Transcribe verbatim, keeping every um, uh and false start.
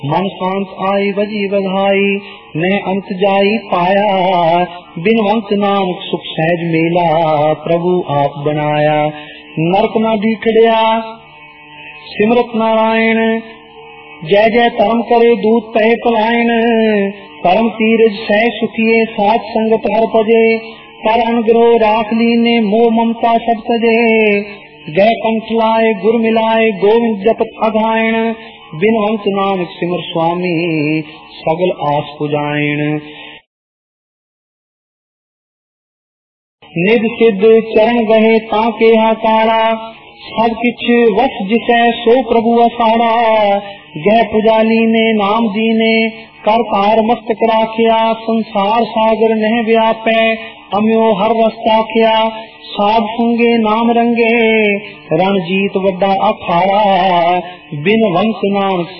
मन शांत आई बजी बधाई, न अंत जाई पाया। बिनवंत नानक सुख सहज मेला, प्रभु आप बनाया। नरक न दिखड़िया सिमरत नारायण, जय जय धर्म करे दूत पै पलायन। परम तीरज सह सुखिए साथ संगत हर पजे, पर अनुग्रह राख लीने मोह ममता सब तजे। गय कंठ लाए गुर मिलाए, गोविंद जपत अघायण। बिनवंत नानक सिमर स्वामी, सगल आस पुजायण। निध सिद्ध चरण गहे ताके हाकारा, सब किछ वस जिसै सो प्रभु असाड़ा। गह पुजाली ने नाम दीने, कर तार मस्तक राखिया। संसार सागर नह व्यापै, अम्यो हर रस्ता किया। साध संगे नाम रंगे, रणजीत वड्डा अखाड़ा। बिनवंत नानक